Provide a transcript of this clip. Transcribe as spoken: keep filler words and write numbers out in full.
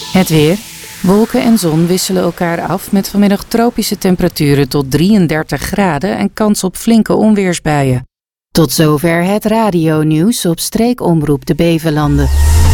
Het weer. Wolken en zon wisselen elkaar af met vanmiddag tropische temperaturen tot drieëndertig graden en kans op flinke onweersbuien. Tot zover het radionieuws op streekomroep de Bevelanden.